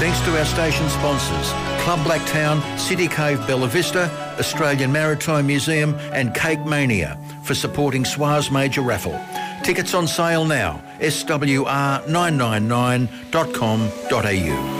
Thanks to our station sponsors, Club Blacktown, City Cave Bella Vista, Australian Maritime Museum and Cake Mania for supporting SWA's major raffle. Tickets on sale now, swr999.com.au.